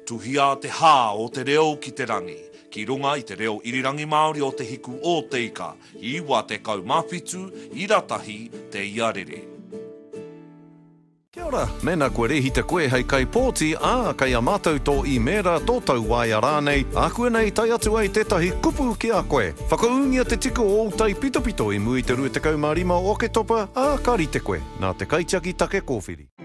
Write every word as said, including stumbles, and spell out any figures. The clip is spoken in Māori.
Tuhia te hā o te reo ki te rangi. Ki runga i te reo irirangi Māori o te hiku o te ika. I wā te kau mawhitu, i ratahi te iarere. Kia ora, mena kua rehita koe hei kai pōti, ā, kai a mātou tō i mera tō tau waia rānei, a koe nei tai atu ai tētahi kupu ki a koe. Whakaungia te tiku o tai pito pito i mui te rua te kaumārima o ke topa, ā, kari te koe, nā te kaitiaki take kōwhiri.